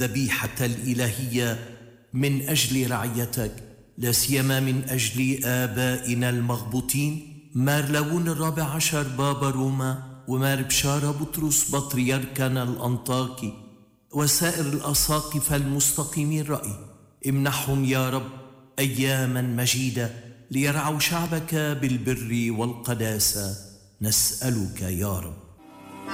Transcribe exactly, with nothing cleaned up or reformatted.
الذبيحة الإلهية من أجل رعيتك، لا سيما من أجل آبائنا المغبوطين مار لاون الرابع عشر بابا روما، ومار بشارة بطرس بطريركنا الأنطاكي، وسائر الأساقفة المستقيمين الرأي. امنحهم يا رب أياما مجيدة ليرعوا شعبك بالبر والقداسة، نسألك يا رب.